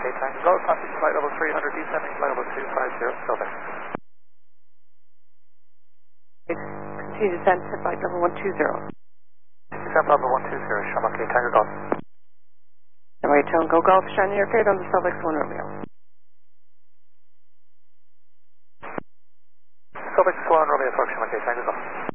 K Tango Golf, passing flight level 300, descending flight level 250, still there. Continue to descend to flight level 120. Descend level 120, Shamrock K Tango Golf. Runway Tango Golf, shining your cleared on the South X1 Romeo. South X1 Romeo, Fox, Shamrock K Tango Golf.